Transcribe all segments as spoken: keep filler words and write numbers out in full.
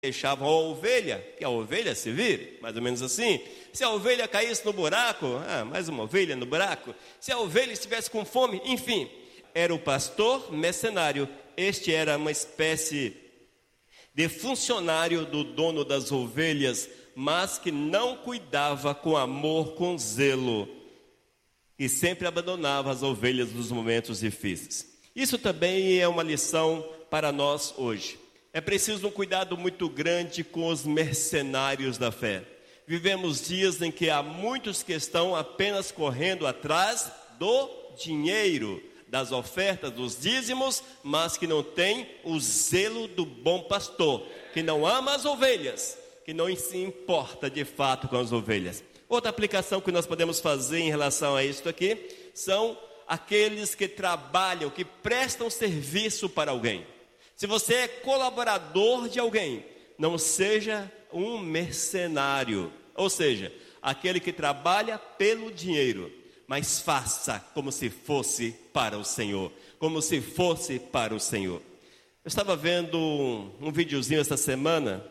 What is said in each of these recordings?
deixavam a ovelha, que a ovelha se vire, mais ou menos assim. Se a ovelha caísse no buraco, ah, mais uma ovelha no buraco. Se a ovelha estivesse com fome, enfim, era o pastor mercenário. Este era uma espécie de funcionário do dono das ovelhas, mas que não cuidava com amor, com zelo, e sempre abandonava as ovelhas nos momentos difíceis. Isso também é uma lição para nós hoje. É preciso um cuidado muito grande com os mercenários da fé. Vivemos dias em que há muitos que estão apenas correndo atrás do dinheiro, das ofertas, dos dízimos, mas que não têm o zelo do bom pastor, que não ama as ovelhas, que não se importa de fato com as ovelhas. Outra aplicação que nós podemos fazer em relação a isso aqui são aqueles que trabalham, que prestam serviço para alguém. Se você é colaborador de alguém, não seja um mercenário, ou seja, aquele que trabalha pelo dinheiro, mas faça como se fosse para o Senhor, como se fosse para o Senhor. Eu estava vendo um, um videozinho essa semana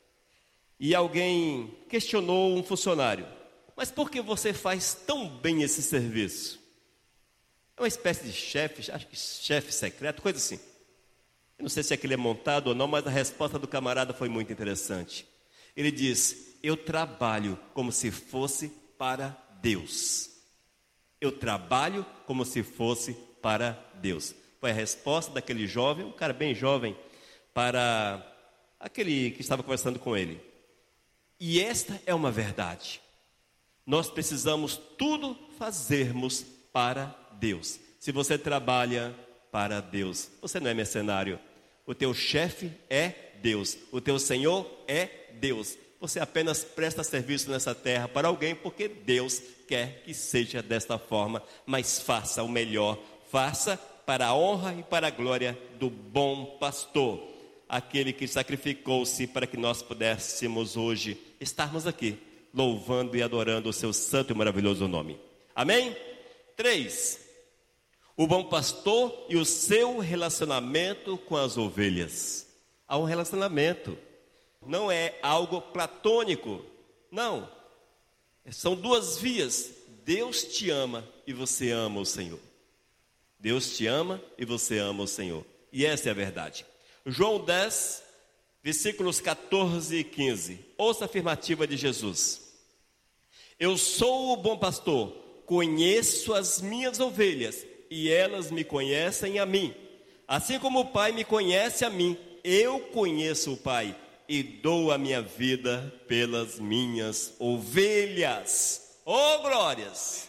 e alguém questionou um funcionário: mas por que você faz tão bem esse serviço? É uma espécie de chefe, acho que chefe secreto, coisa assim. Eu não sei se aquele é montado ou não, mas a resposta do camarada foi muito interessante. Ele diz: eu trabalho como se fosse para Deus. Eu trabalho como se fosse para Deus. Foi a resposta daquele jovem, um cara bem jovem, para aquele que estava conversando com ele. E esta é uma verdade. Nós precisamos tudo fazermos para Deus. Se você trabalha para Deus, você não é mercenário. O teu chefe é Deus, o teu Senhor é Deus. Você apenas presta serviço nessa terra para alguém porque Deus quer que seja desta forma, mas faça o melhor, faça para a honra e para a glória do bom pastor, aquele que sacrificou-se para que nós pudéssemos hoje estarmos aqui, louvando e adorando o seu santo e maravilhoso nome. Amém? Três. O bom pastor e o seu relacionamento com as ovelhas. Há um relacionamento, não é algo platônico, não, são duas vias. Deus te ama e você ama o Senhor. Deus te ama e você ama o Senhor, e essa é a verdade. João dez, versículos catorze e quinze, ouça a afirmativa de Jesus: eu sou o bom pastor, conheço as minhas ovelhas e elas me conhecem a mim, assim como o Pai me conhece a mim. Eu conheço o Pai e dou a minha vida pelas minhas ovelhas. Oh, glórias!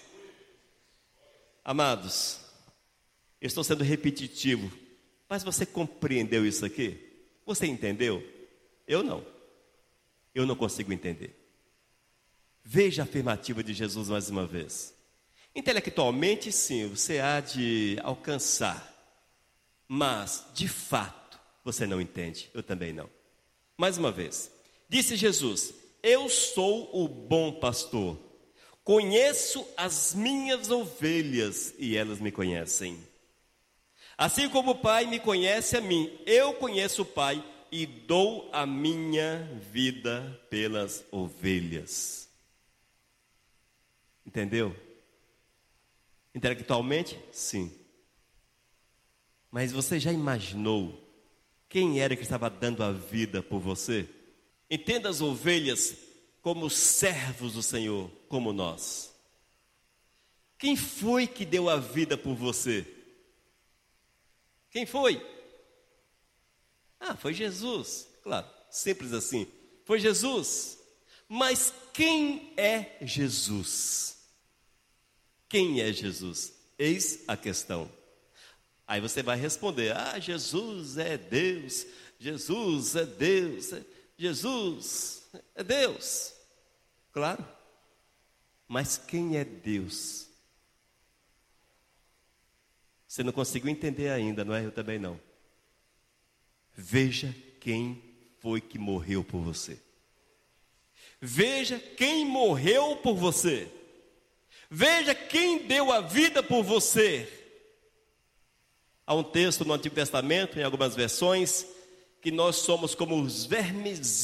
Amados, eu estou sendo repetitivo, mas você compreendeu isso aqui? Você entendeu? Eu não. Eu não consigo entender. Veja a afirmativa de Jesus mais uma vez. Intelectualmente, sim, você há de alcançar, mas, de fato, você não entende. Eu também não. Mais uma vez, disse Jesus: eu sou o bom pastor, conheço as minhas ovelhas e elas me conhecem. Assim como o Pai me conhece a mim, eu conheço o Pai e dou a minha vida pelas ovelhas. Entendeu? Intelectualmente, sim. Mas você já imaginou quem era que estava dando a vida por você? Entenda as ovelhas como servos do Senhor, como nós. Quem foi que deu a vida por você? Quem foi? Ah, foi Jesus. Claro, simples assim. Foi Jesus. Mas quem é Jesus? Quem é Jesus? Eis a questão. Aí você vai responder: ah, Jesus é Deus, Jesus é Deus, Jesus é Deus. Claro, mas quem é Deus? Você não conseguiu entender ainda, não é? Eu também não. Veja quem foi que morreu por você. Veja quem morreu por você. Veja quem deu a vida por você. Há um texto no Antigo Testamento, em algumas versões, que nós somos como os vermes